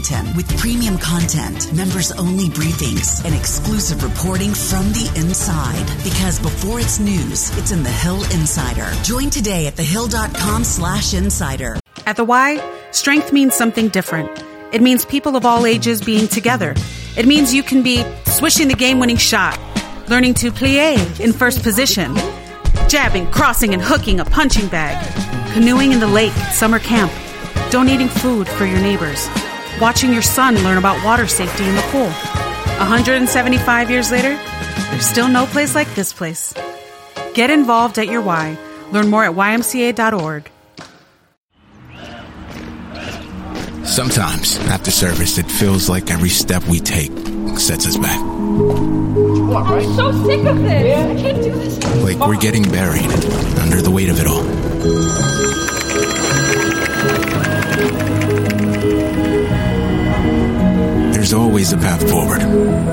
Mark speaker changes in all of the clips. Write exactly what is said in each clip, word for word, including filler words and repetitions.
Speaker 1: with premium content, members-only briefings, and exclusive reporting from the inside. Because before it's news, it's in the Hill Insider. Join today at thehill.com slash insider.
Speaker 2: At the Y, strength means something different. It means people of all ages being together. It means you can be swishing the game-winning shot, learning to plie in first position, jabbing, crossing, and hooking a punching bag, canoeing in the lake at summer camp, donating food for your neighbors, watching your son learn about water safety in the pool. one hundred seventy-five years later, there's still no place like this place. Get involved at your Y. Learn more at y m c a dot org.
Speaker 3: Sometimes, after service, it feels like every step we take sets us back.
Speaker 4: I'm so sick of this. I can't do this.
Speaker 3: Like we're getting buried under the weight of it all. There's always a path forward.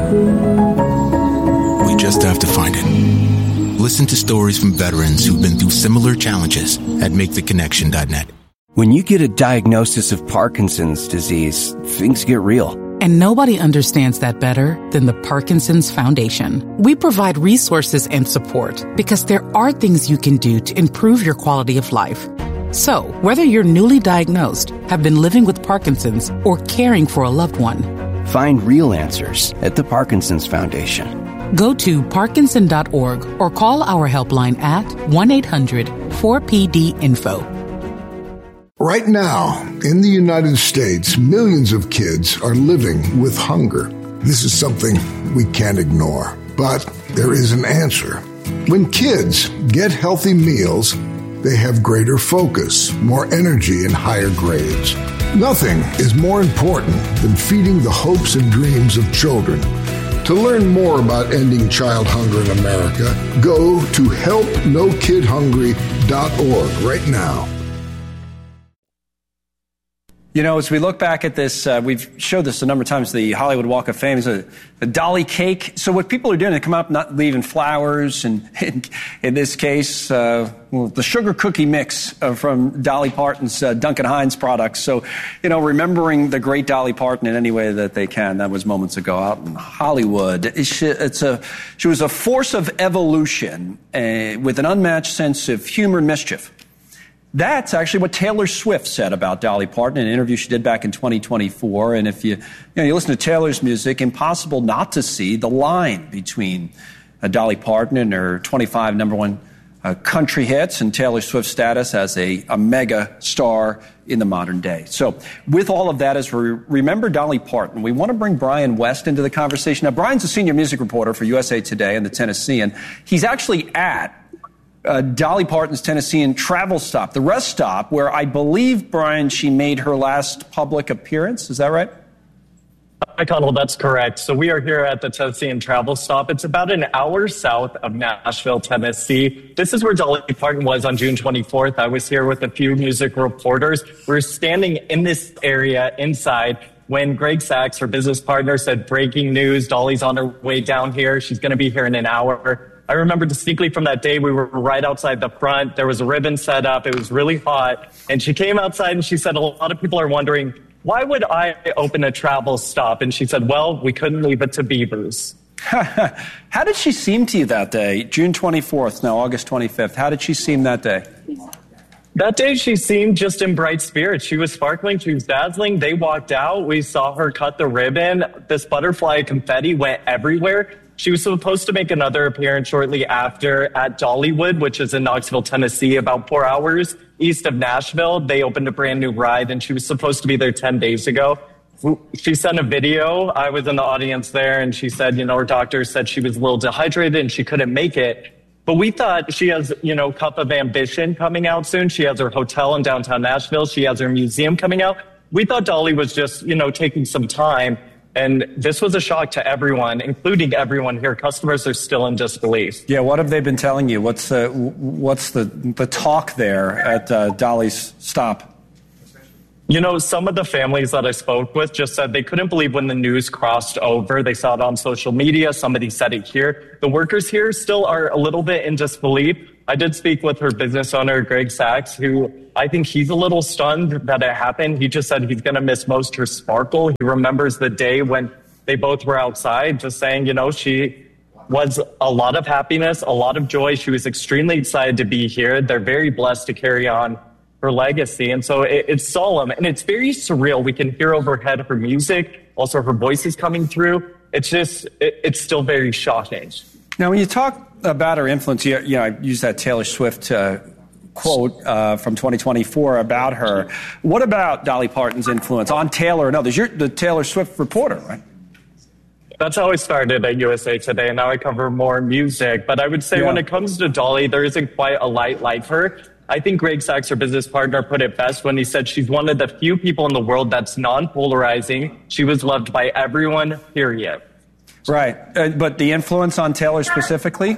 Speaker 3: We just have to find it. Listen to stories from veterans who've been through similar challenges at make the connection dot net.
Speaker 5: When you get a diagnosis of Parkinson's disease, things get real.
Speaker 6: And nobody understands that better than the Parkinson's Foundation. We provide resources and support because there are things you can do to improve your quality of life. So, whether you're newly diagnosed, have been living with Parkinson's, or caring for a loved one,
Speaker 5: find real answers at the Parkinson's Foundation.
Speaker 6: Go to parkinson dot org or call our helpline at one eight hundred four P D info.
Speaker 7: Right now, in the United States, millions of kids are living with hunger. This is something we can't ignore, but there is an answer. When kids get healthy meals, they have greater focus, more energy, and higher grades. Nothing is more important than feeding the hopes and dreams of children. To learn more about ending child hunger in America, go to help no kid hungry dot org right now.
Speaker 8: You know, as we look back at this, uh, we've showed this a number of times, the Hollywood Walk of Fame is a, a Dolly cake. So what people are doing, they come up not leaving flowers, and in, in this case, uh, well, the sugar cookie mix uh, from Dolly Parton's uh, Duncan Hines products. So, you know, remembering the great Dolly Parton in any way that they can. That was moments ago out in Hollywood. It's, it's a, she was a force of evolution uh, with an unmatched sense of humor and mischief. That's actually what Taylor Swift said about Dolly Parton in an interview she did back in twenty twenty-four. And if you, you know, you listen to Taylor's music, impossible not to see the line between uh, Dolly Parton and her twenty-five number one uh, country hits and Taylor Swift's status as a, a mega star in the modern day. So with all of that, as we remember Dolly Parton, we want to bring Brian West into the conversation. Now, Brian's a senior music reporter for U S A Today and the Tennessean. He's actually at Uh, Dolly Parton's Tennessean travel stop, the rest stop, where I believe, Brian, she made her last public appearance. Is that right?
Speaker 9: Hi, Connell, that's correct. So we are here at the Tennessean travel stop. It's about an hour south of Nashville, Tennessee. This is where Dolly Parton was on June twenty-fourth. I was here with a few music reporters. We were standing in this area inside when Greg Sachs, her business partner, said, breaking news, Dolly's on her way down here. She's going to be here in an hour. I remember distinctly from that day, we were right outside the front. There was a ribbon set up. It was really hot. And she came outside and she said, a lot of people are wondering, why would I open a travel stop? And she said, well, we couldn't leave it to beavers.
Speaker 8: How did she seem to you that day? June twenty-fourth, now August twenty-fifth. How did she seem that day?
Speaker 9: That day, she seemed just in bright spirits. She was sparkling. She was dazzling. They walked out. We saw her cut the ribbon. This butterfly confetti went everywhere. She was supposed to make another appearance shortly after at Dollywood, which is in Knoxville, Tennessee, about four hours east of Nashville. They opened a brand new ride, and she was supposed to be there ten days ago. She sent a video. I was in the audience there, and she said, you know, her doctor said she was a little dehydrated and she couldn't make it. But we thought she has, you know, Cup of Ambition coming out soon. She has her hotel in downtown Nashville. She has her museum coming out. We thought Dolly was just, you know, taking some time. And this was a shock to everyone, including everyone here. Customers are still in disbelief.
Speaker 8: Yeah, what have they been telling you? What's the, what's the, the talk there at uh, Dolly's stop?
Speaker 9: You know, some of the families that I spoke with just said they couldn't believe when the news crossed over. They saw it on social media. Somebody said it here. The workers here still are a little bit in disbelief. I did speak with her business owner, Greg Sachs, who I think he's a little stunned that it happened. He just said he's going to miss most her sparkle. He remembers the day when they both were outside, just saying, you know, she was a lot of happiness, a lot of joy. She was extremely excited to be here. They're very blessed to carry on her legacy. And so it, it's solemn and it's very surreal. We can hear overhead her music, also her voice is coming through. It's just, it, it's still very shocking.
Speaker 8: Now, when you talk about her influence, you, you know, I used that Taylor Swift uh, quote uh, from twenty twenty-four about her. What about Dolly Parton's influence on Taylor and others? You're the Taylor Swift reporter, right?
Speaker 9: That's how I started at U S A Today, and now I cover more music. But I would say yeah. when it comes to Dolly, there isn't quite a light like her. I think Greg Sachs, her business partner, put it best when he said she's one of the few people in the world that's non-polarizing. She was loved by everyone, period.
Speaker 8: Right. Uh, but the influence on Taylor specifically?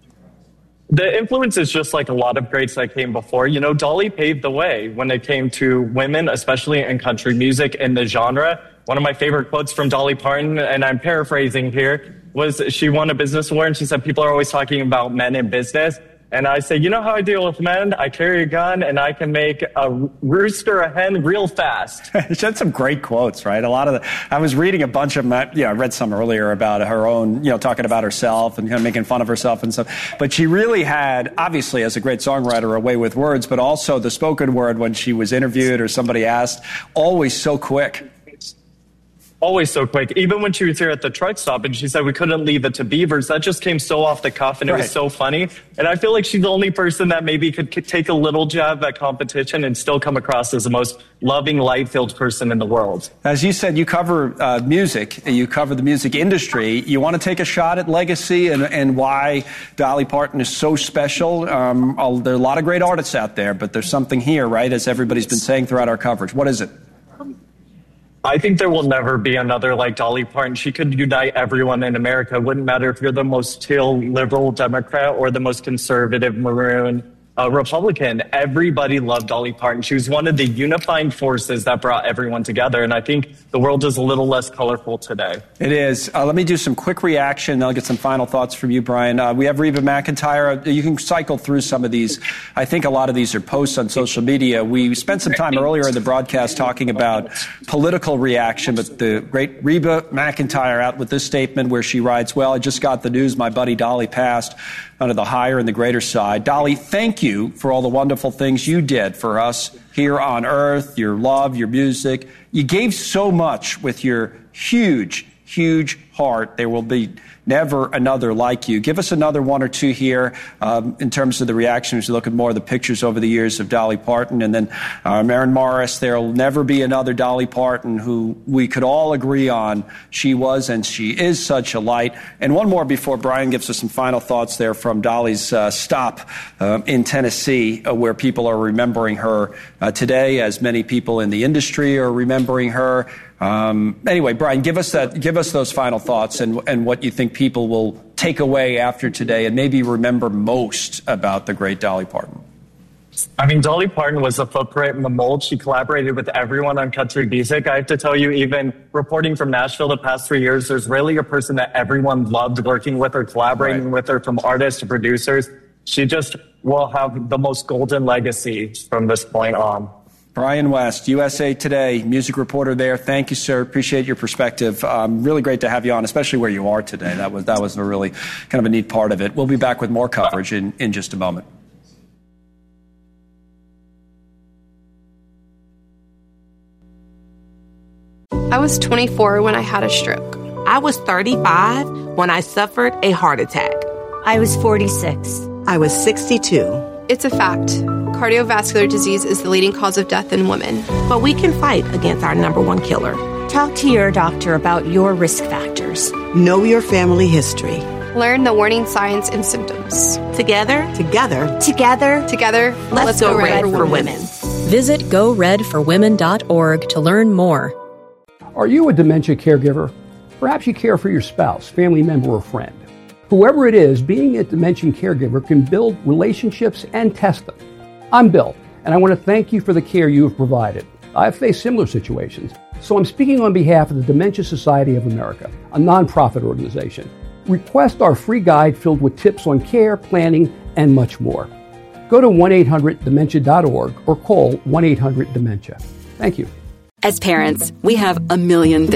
Speaker 9: The influence is just like a lot of greats that came before. You know, Dolly paved the way when it came to women, especially in country music and the genre. One of my favorite quotes from Dolly Parton, and I'm paraphrasing here, was she won a business award and she said, people are always talking about men in business. And I say, you know how I deal with men? I carry a gun and I can make a rooster a hen real fast.
Speaker 8: She had some great quotes, right? A lot of the, I was reading a bunch of them. Yeah, I read some earlier about her own, you know, talking about herself and kind of making fun of herself and stuff. But she really had, obviously, as a great songwriter, a way with words, but also the spoken word when she was interviewed or somebody asked, always so quick.
Speaker 9: Always so quick. Even when she was here at the truck stop and she said we couldn't leave it to Beavers, that just came so off the cuff and it right. was so funny. And I feel like she's the only person that maybe could, could take a little jab at competition and still come across as the most loving, light-filled person in the world. As
Speaker 8: you said, you cover uh, music. You cover the music industry. You want to take a shot at legacy and, and why Dolly Parton is so special. Um, there are a lot of great artists out there, but there's something here, right, as everybody's been saying throughout our coverage. What is it?
Speaker 9: I think there will never be another like Dolly Parton. She could unite everyone in America. It wouldn't matter if you're the most teal liberal Democrat or the most conservative maroon uh, Republican. Everybody loved Dolly Parton. She was one of the unifying forces that brought everyone together. And I think the world is a little less colorful today.
Speaker 8: It is. Uh, let me do some quick reaction. Then I'll get some final thoughts from you, Brian. Uh, we have Reba McEntire. You can cycle through some of these. I think a lot of these are posts on social media. We spent some time earlier in the broadcast talking about political reaction, but the great Reba McEntire out with this statement where she writes, well, I just got the news my buddy Dolly passed under the higher and the greater side. Dolly, thank you for all the wonderful things you did for us here on Earth, your love, your music. You gave so much with your huge, huge heart. There will be never another like you. Give us another one or two here um, in terms of the reactions. You look at more of the pictures over the years of Dolly Parton. And then uh, Maren Morris, there will never be another Dolly Parton who we could all agree on. She was and she is such a light. And one more before Brian gives us some final thoughts there from Dolly's uh, stop uh, in Tennessee, uh, where people are remembering her uh, today, as many people in the industry are remembering her. Um, anyway, Brian, give us that, give us those final thoughts and, and what you think people will take away after today and maybe remember most about the great Dolly Parton.
Speaker 9: I mean, Dolly Parton was a footprint in the mold. She collaborated with everyone on country music. I have to tell you, even reporting from Nashville the past three years, there's really a person that everyone loved working with or collaborating right. with her, from artists to producers. She just will have the most golden legacy from this point on.
Speaker 8: Brian West, U S A Today, music reporter there. Thank you, sir. Appreciate your perspective. Um, really great to have you on, especially where you are today. That was that was a really kind of a neat part of it. We'll be back with more coverage in, in just a moment.
Speaker 10: I was twenty-four when I had a stroke.
Speaker 11: I was thirty-five when I suffered a heart attack.
Speaker 12: I was forty-six.
Speaker 13: I was sixty-two.
Speaker 10: It's a fact. Cardiovascular disease is the leading cause of death in women.
Speaker 11: But we can fight against our number one killer.
Speaker 12: Talk to your doctor about your risk factors.
Speaker 13: Know your family history.
Speaker 10: Learn the warning signs and symptoms.
Speaker 11: Together,
Speaker 13: together,
Speaker 12: together,
Speaker 10: together,
Speaker 11: let's, let's go, go red, red for, for women. women.
Speaker 14: Visit go red for women dot org to learn more.
Speaker 15: Are you a dementia caregiver? Perhaps you care for your spouse, family member, or friend. Whoever it is, being a dementia caregiver can build relationships and test them. I'm Bill, and I want to thank you for the care you have provided. I've faced similar situations, so I'm speaking on behalf of the Dementia Society of America, a nonprofit organization. Request our free guide filled with tips on care, planning, and much more. Go to one eight hundred dementia dot org or call one eight hundred dementia. Thank you.
Speaker 16: As parents, we have a million things